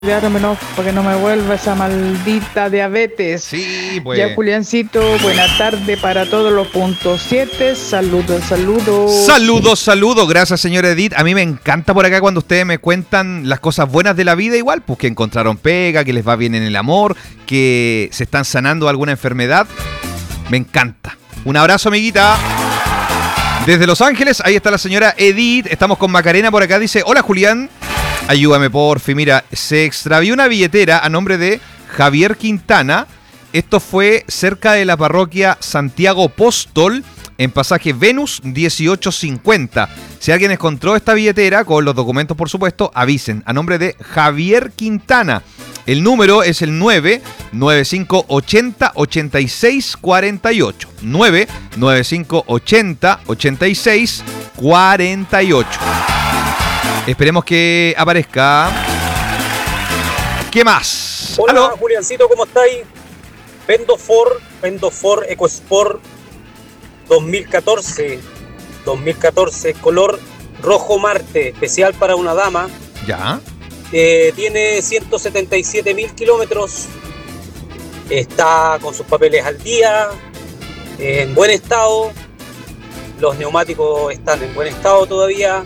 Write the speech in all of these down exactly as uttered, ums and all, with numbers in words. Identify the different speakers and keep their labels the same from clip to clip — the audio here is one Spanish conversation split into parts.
Speaker 1: Cuidármelo para que no me vuelva esa maldita diabetes.
Speaker 2: Sí, pues.
Speaker 1: Ya, Juliancito, buena tarde para todos los puntos siete. Saludos, saludos.
Speaker 2: Saludos, saludos. Gracias, señora Edith. A mí me encanta por acá cuando ustedes me cuentan las cosas buenas de la vida igual, pues que encontraron pega, que les va bien en el amor, que se están sanando alguna enfermedad. Me encanta. Un abrazo, amiguita. Desde Los Ángeles, ahí está la señora Edith. Estamos con Macarena por acá. Dice, hola, Julián. Ayúdame, porfi. Mira, se extravió una billetera a nombre de Javier Quintana. Esto fue cerca de la parroquia Santiago Apóstol, en pasaje Venus dieciocho cincuenta. Si alguien encontró esta billetera, con los documentos por supuesto, avisen. A nombre de Javier Quintana. El número es el nueve nueve cinco ochenta ochenta y seis cuarenta y ocho. nueve nueve cinco ochenta ochenta y seis cuarenta y ocho. Esperemos que aparezca. ¿Qué más?
Speaker 3: Hola,
Speaker 2: ¿Aló?
Speaker 3: Juliancito, ¿cómo estáis? Vendo Ford, vendo Ford EcoSport dos mil catorce. dos mil catorce, color rojo Marte, especial para una dama.
Speaker 2: Ya.
Speaker 3: Eh, tiene ciento setenta y siete mil kilómetros. Está con sus papeles al día, en buen estado. Los neumáticos están en buen estado todavía.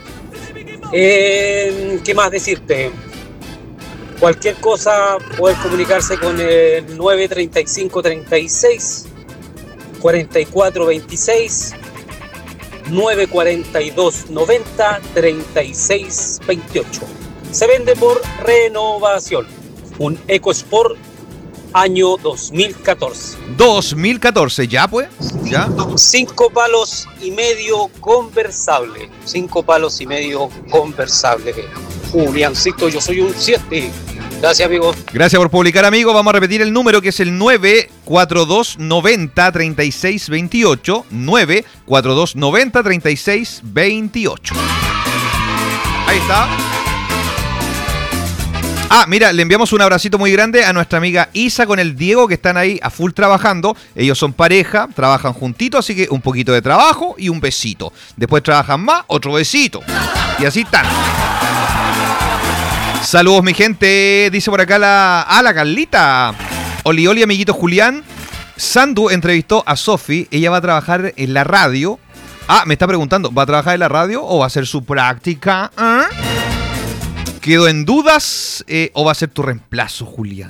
Speaker 3: Eh, ¿Qué más decirte? Cualquier cosa, poder comunicarse con el nueve treinta y cinco treinta y seis cuarenta y cuatro veintiséis, nueve cuarenta y dos noventa treinta y seis veintiocho. Se vende por renovación. Un EcoSport año dos mil catorce.
Speaker 2: dos mil catorce, ya pues. Ya.
Speaker 3: Cinco palos y medio conversable. Cinco palos y medio conversable. Juliancito, yo soy un siete. Gracias, amigo.
Speaker 2: Gracias por publicar, amigo. Vamos a repetir el número, que es el nueve cuatro dos noventa treinta y seis veintiocho. nueve cuatro dos noventa treinta y seis veintiocho. Ahí está. Ah, mira, le enviamos un abracito muy grande a nuestra amiga Isa con el Diego, que están ahí a full trabajando. Ellos son pareja, trabajan juntitos, así que un poquito de trabajo y un besito. Después trabajan más, otro besito. Y así están. Saludos, mi gente. Dice por acá la... Ah, la Carlita. Oli, oli, amiguito Julián. Sandu entrevistó a Sofi. Ella va a trabajar en la radio. Ah, me está preguntando, ¿va a trabajar en la radio o va a hacer su práctica? ¿Eh? Quedo en dudas, eh, o va a ser tu reemplazo, Julián.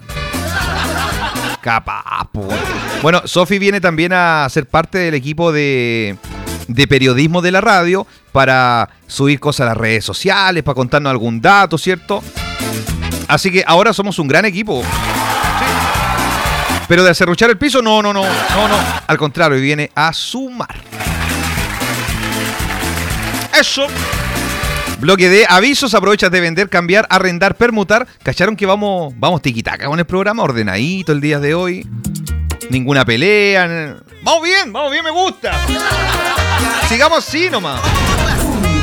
Speaker 2: Capaz, po. Bueno, Sofi viene también a ser parte del equipo de, de periodismo de la radio para subir cosas a las redes sociales, para contarnos algún dato, ¿cierto? Así que ahora somos un gran equipo. Sí. Pero de acerruchar el piso, no, no, no, no, no. Al contrario, viene a sumar. Eso. Bloque de avisos, aprovechas de vender, cambiar, arrendar, permutar. ¿Cacharon que vamos vamos tiquitaca con el programa? Ordenadito el día de hoy. Ninguna pelea. Vamos bien, vamos bien, me gusta. Sigamos así nomás.